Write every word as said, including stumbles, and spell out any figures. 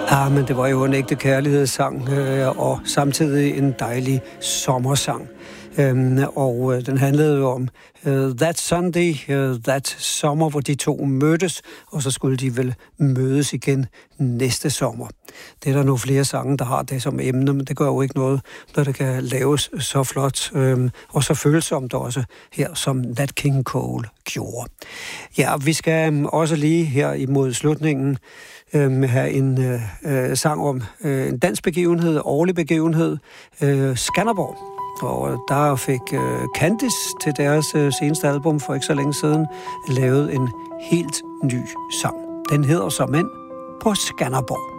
Ah, men det var jo en ægte kærlighedssang, øh, og samtidig en dejlig sommersang. Øhm, og øh, den handlede jo om uh, That Sunday, uh, That Sommer, hvor de to mødtes, og så skulle de vel mødes igen næste sommer. Det er der nogle flere sange, der har det som emne, men det gør jo ikke noget, når det kan laves så flot, øhm, og så følsomt også her, som Nat King Cole gjorde. Ja, vi skal også lige her imod slutningen øh, have en øh, sang om øh, en dansk begivenhed, årlig begivenhed, øh, Skanderborg. Og der fik øh, Candice til deres øh, seneste album for ikke så længe siden lavet en helt ny sang. Den hedder Så Mænd på Skanderborg.